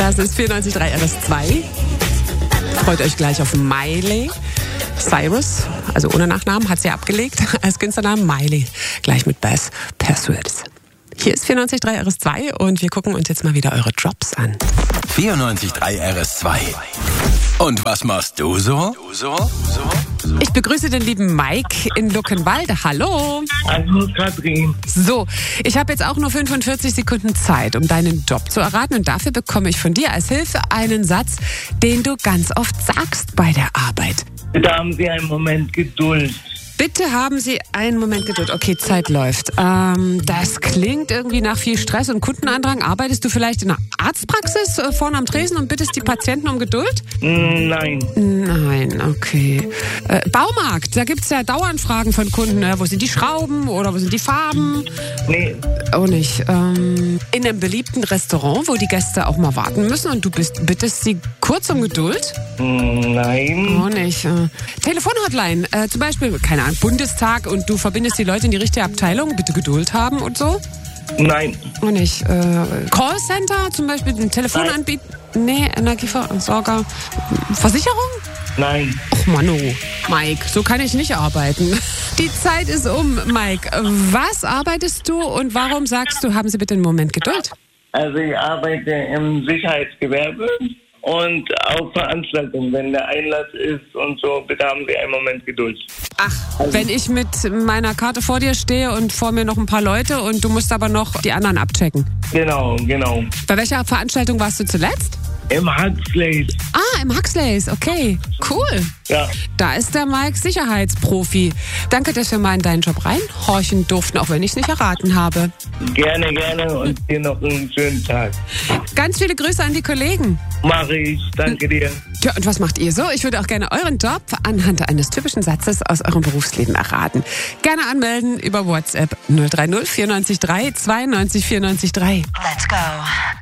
Das ist 94.3 RS2. Freut euch gleich auf Miley Cyrus, also ohne Nachnamen, hat sie abgelegt als Künstlernamen Miley, gleich mit Bass Passwords. Hier ist 94.3 RS2 und wir gucken uns jetzt mal wieder eure Jobs an. 94.3 RS2. Und was machst du so? Ich begrüße den lieben Mike in Luckenwalde. Hallo. Hallo Katrin. So, ich habe jetzt auch nur 45 Sekunden Zeit, um deinen Job zu erraten. Und dafür bekomme ich von dir als Hilfe einen Satz, den du ganz oft sagst bei der Arbeit. Bitte haben Sie einen Moment Geduld. Bitte haben Sie einen Moment Geduld. Okay, Zeit läuft. Das klingt irgendwie nach viel Stress und Kundenandrang. Arbeitest du vielleicht in einer Arztpraxis vorne am Tresen und bittest die Patienten um Geduld? Nein. Nein, okay. Baumarkt, da gibt's ja Daueranfragen von Kunden. Ne? Wo sind die Schrauben oder wo sind die Farben? Nee. Auch nicht. In einem beliebten Restaurant, wo die Gäste auch mal warten müssen und du bittest sie kurz um Geduld? Nein. Auch nicht. Telefonhotline, zum Beispiel, keine Ahnung, Bundestag und du verbindest die Leute in die richtige Abteilung, bitte Geduld haben und so? Nein. Auch nicht. Callcenter, zum Beispiel, ein Telefonanbieter? Nee, Energieversorger. Versicherung? Nein. Och Mano, Mike, so kann ich nicht arbeiten. Die Zeit ist um, Mike. Was arbeitest du und warum sagst du, haben Sie bitte einen Moment Geduld? Also ich arbeite im Sicherheitsgewerbe und auf Veranstaltungen, wenn der Einlass ist und so, bitte haben Sie einen Moment Geduld. Ach, wenn ich mit meiner Karte vor dir stehe und vor mir noch ein paar Leute und du musst aber noch die anderen abchecken. Genau. Bei welcher Veranstaltung warst du zuletzt? Im Huxleys. Ah, im Huxleys, okay, cool. Ja. Da ist der Mike Sicherheitsprofi. Danke, dass wir mal in deinen Job reinhorchen durften, auch wenn ich es nicht erraten habe. Gerne und dir noch einen schönen Tag. Ganz viele Grüße an die Kollegen. Mache ich, danke dir. Ja, und was macht ihr so? Ich würde auch gerne euren Job anhand eines typischen Satzes aus eurem Berufsleben erraten. Gerne anmelden über WhatsApp 030 94 3 92 94 3. Let's go.